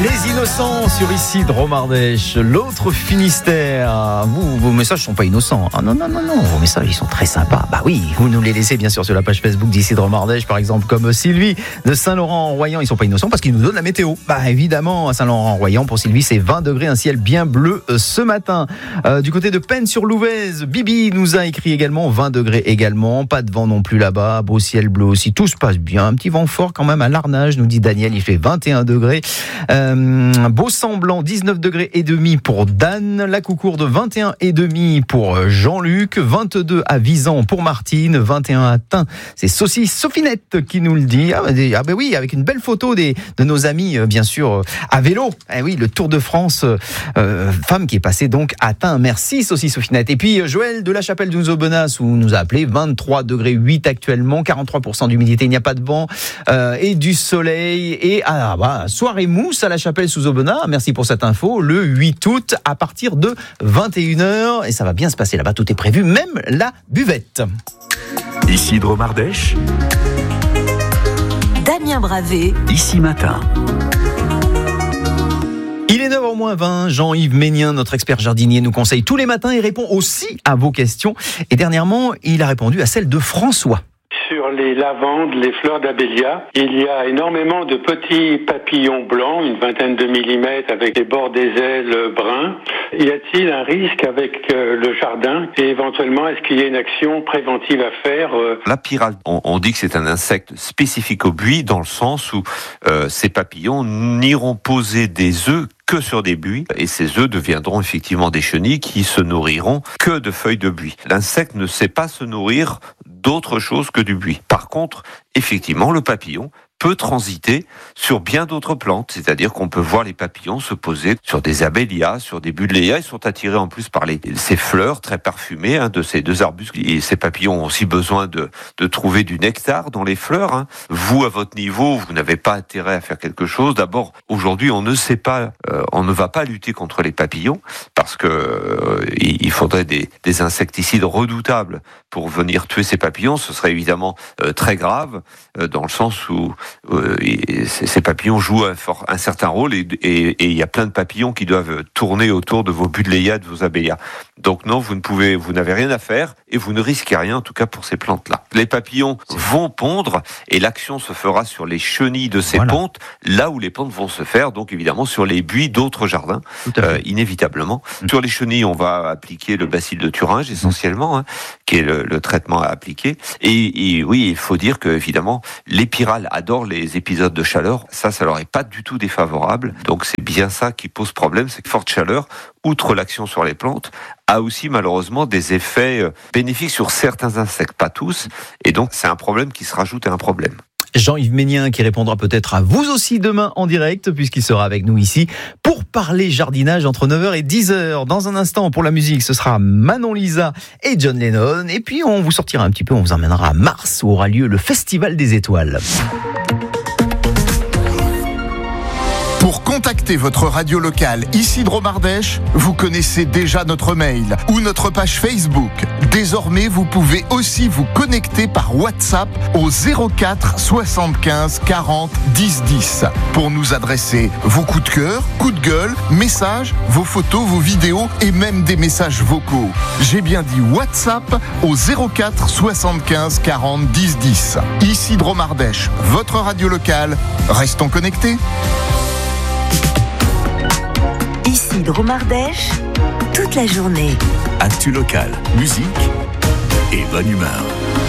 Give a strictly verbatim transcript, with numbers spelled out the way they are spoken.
Les innocents sur ici de Romardèche, l'autre Finistère. Vous, vos messages sont pas innocents. Ah non, non, non, non, vos messages ils sont très sympas. Bah oui, vous nous les laissez bien sûr sur la page Facebook d'ici de Romardèche, par exemple, comme Sylvie de Saint-Laurent-en-Royan. Ils sont pas innocents parce qu'ils nous donnent la météo. Bah évidemment, à Saint-Laurent-en-Royan, pour Sylvie, c'est vingt degrés, un ciel bien bleu euh, ce matin. Euh, du côté de Pennes-sur-Louvèze, Bibi nous a écrit également vingt degrés également. Pas de vent non plus là-bas, beau ciel bleu aussi. Tout se passe bien. Un petit vent fort quand même à Larnage, nous dit Daniel. Il fait vingt et un degrés. Euh, Beau-Semblant, dix-neuf degrés et demi pour Dan. La Coucourde, vingt et un et demi pour Jean-Luc. vingt-deux à Visan pour Martine. vingt et un à Tain. C'est Saucisse Sophinette qui nous le dit. Ah, bah, ah bah oui, avec une belle photo des, de nos amis, bien sûr, à vélo. Eh oui, le Tour de France, euh, femme qui est passée donc à Tain. Merci Saucisse Sophinette. Et puis Joël de la Chapelle d'Ouzobenas, où nous a appelé, vingt-trois degrés huit actuellement, quarante-trois pour cent d'humidité, il n'y a pas de vent euh, et du soleil. Et ah, bah, soirée mousse à la Chapelle sous Aubenas. Merci pour cette info. Le huit août à partir de vingt et une heures. Et ça va bien se passer là-bas. Tout est prévu, même la buvette. Ici de Romardèche. Damien Bravé. Ici matin. Il est neuf heures moins vingt, Jean-Yves Ménien, notre expert jardinier, nous conseille tous les matins et répond aussi à vos questions. Et dernièrement, il a répondu à celle de François. Sur les lavandes, les fleurs d'abélia, il y a énormément de petits papillons blancs, une vingtaine de millimètres avec les bords des ailes bruns. Y a-t-il un risque avec euh, le jardin et éventuellement est-ce qu'il y a une action préventive à faire euh... La pyrale, on, on dit que c'est un insecte spécifique au buis dans le sens où euh, ces papillons n'iront poser des œufs que sur des buis, et ces œufs deviendront effectivement des chenilles qui se nourriront que de feuilles de buis. L'insecte ne sait pas se nourrir d'autre chose que du buis. Par contre, effectivement, le papillon peut transiter sur bien d'autres plantes, c'est-à-dire qu'on peut voir les papillons se poser sur des abélias, sur des buddléias. Ils sont attirés en plus par les, ces fleurs très parfumées hein, de ces deux arbustes. Et ces papillons ont aussi besoin de, de trouver du nectar dans les fleurs. Hein. Vous, à votre niveau, vous n'avez pas intérêt à faire quelque chose. D'abord, aujourd'hui, on ne sait pas, euh, on ne va pas lutter contre les papillons parce que euh, il faudrait des, des insecticides redoutables pour venir tuer ces papillons. Ce serait évidemment euh, très grave euh, dans le sens où Euh, et ces papillons jouent un, fort, un certain rôle et il y a plein de papillons qui doivent tourner autour de vos buddléias, de vos abélias. Donc non, vous ne pouvez, vous n'avez rien à faire et vous ne risquez rien, en tout cas pour ces plantes-là. Les papillons vont pondre et l'action se fera sur les chenilles de ces voilà. pontes, là où les pontes vont se faire, donc évidemment sur les buis d'autres jardins, euh, inévitablement. Mmh. Sur les chenilles, on va appliquer le bacille de Thuringe essentiellement, hein, qui est le, le traitement à appliquer. Et, et oui, il faut dire que évidemment, les pyrales adorent les épisodes de chaleur. Ça, ça leur est pas du tout défavorable. Donc c'est bien ça qui pose problème, c'est que forte chaleur, outre l'action sur les plantes, a aussi malheureusement des effets bénéfiques sur certains insectes, pas tous. Et donc c'est un problème qui se rajoute à un problème. Jean-Yves Ménien qui répondra peut-être à vous aussi demain en direct puisqu'il sera avec nous ici pour parler jardinage entre neuf heures et dix heures. Dans un instant pour la musique, ce sera Manon Lisa et John Lennon. Et puis on vous sortira un petit peu, on vous emmènera à Mars où aura lieu le Festival des Étoiles. Pour contacter votre radio locale ici de Romardèche, vous connaissez déjà notre mail ou notre page Facebook. Désormais, vous pouvez aussi vous connecter par WhatsApp au zéro quatre soixante-quinze quarante dix dix pour nous adresser vos coups de cœur, coups de gueule, messages, vos photos, vos vidéos et même des messages vocaux. J'ai bien dit WhatsApp au zéro quatre soixante-quinze quarante dix dix. Ici de Romardèche, votre radio locale. Restons connectés. Ici de Romardèche, toute la journée. Actu local, musique et bonne humeur.